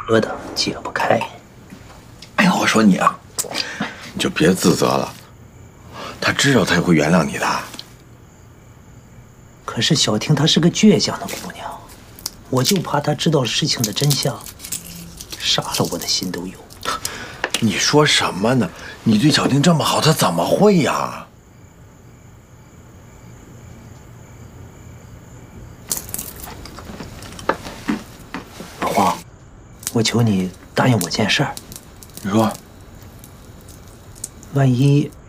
疙瘩解不开。 哎呀，我说你啊，你就别自责了，他知道他会原谅你的。 可是小婷她是个倔强的姑娘，我就怕她知道事情的真相，杀了我的心都有。 你说什么呢？你对小婷这么好，她怎么会呀？ 老黄，我求你答应我件事儿。 你说， 万一